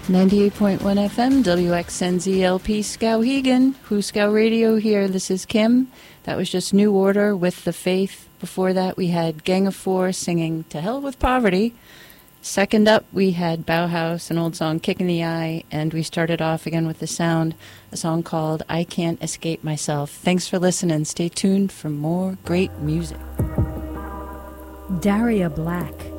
98.1 FM, WXNZLP, Skowhegan, Who Scow Radio here. This is Kim. That was just New Order with The Faith. Before that, we had Gang of Four singing To Hell with Poverty. Second up, we had Bauhaus, an old song, Kick in the Eye, and we started off again with The Sound, a song called I Can't Escape Myself. Thanks for listening. Stay tuned for more great music. Daria Black.